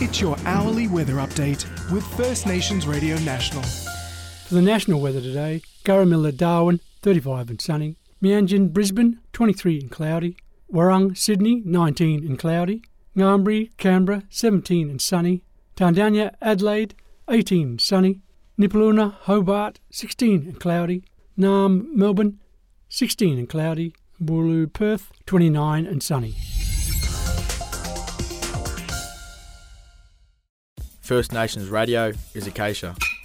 Get your hourly weather update with First Nations Radio National. For the national weather today, Garramilla, Darwin, 35 and sunny. Meanjin, Brisbane, 23 and cloudy. Warrung, Sydney, 19 and cloudy. Ngambri, Canberra, 17 and sunny. Tandanya, Adelaide, 18 and sunny. Nipaluna, Hobart, 16 and cloudy. Naarm, Melbourne, 16 and cloudy. Wooroloo, Perth, 29 and sunny. First Nations Radio is Acacia.